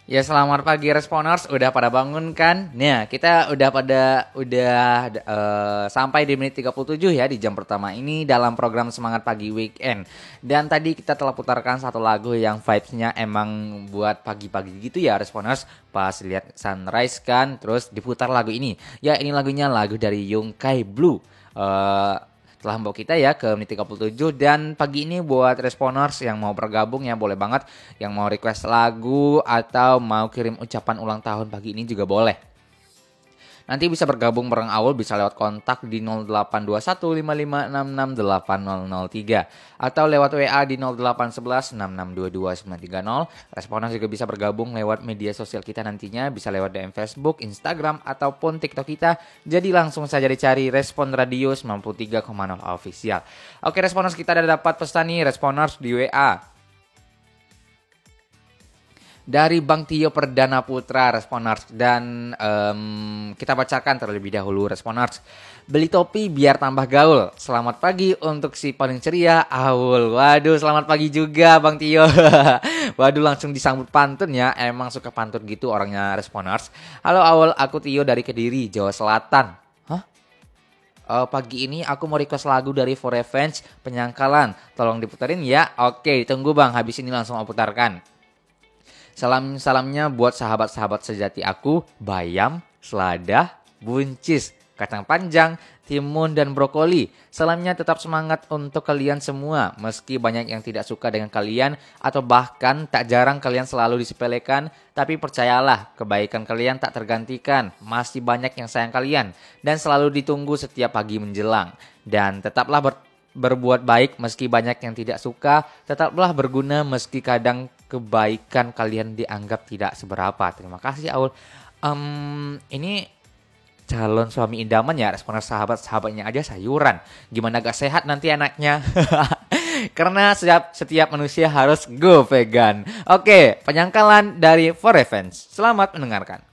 Ya selamat pagi Responers, udah pada bangun kan? Nah kita sampai di menit 37 ya di jam pertama ini dalam program Semangat Pagi Weekend. Dan tadi kita telah putarkan satu lagu yang vibes-nya emang buat pagi-pagi gitu ya Responers. Pas lihat sunrise kan, terus diputar lagu ini. Ya ini lagu dari Yungkai Blue. Telah membawa kita ya ke menit 37 dan pagi ini buat Responers yang mau bergabung ya boleh banget, yang mau request lagu atau mau kirim ucapan ulang tahun pagi ini juga boleh. Nanti bisa bergabung bareng Aul, bisa lewat kontak di 082155668003 atau lewat WA di 081166222930. Responden juga bisa bergabung lewat media sosial kita nantinya, bisa lewat DM Facebook, Instagram ataupun TikTok kita. Jadi langsung saja dicari Respon Radio 93,0 Official. Oke, Responers, kita ada dapat pesan nih Responers di WA. Dari Bang Tio Perdana Putra Responers, dan kita bacakan terlebih dahulu Responers. Beli topi biar tambah gaul. Selamat pagi untuk si paling ceria Aul. Waduh, selamat pagi juga Bang Tio. Waduh, langsung disambut pantun ya. Emang suka pantun gitu orangnya Responers. Halo Aul, aku Tio dari Kediri, Jawa Selatan. Pagi ini aku mau request lagu dari For Revenge, Penyangkalan. Tolong diputerin ya. Oke, tunggu Bang, habis ini langsung aku putarkan. Salamnya buat sahabat-sahabat sejati aku, bayam, selada, buncis, kacang panjang, timun, dan brokoli. Salamnya tetap semangat untuk kalian semua, meski banyak yang tidak suka dengan kalian, atau bahkan tak jarang kalian selalu disepelekan, tapi percayalah, kebaikan kalian tak tergantikan, masih banyak yang sayang kalian, dan selalu ditunggu setiap pagi menjelang. Dan tetaplah berbuat baik meski banyak yang tidak suka, tetaplah berguna meski kadang kebaikan kalian dianggap tidak seberapa. Terima kasih Aul. Ini calon suami idaman ya, Responer sahabatnya aja sayuran. Gimana gak sehat nanti anaknya? Karena setiap manusia harus go vegan. Oke, Penyangkalan dari For Revenge. Selamat mendengarkan.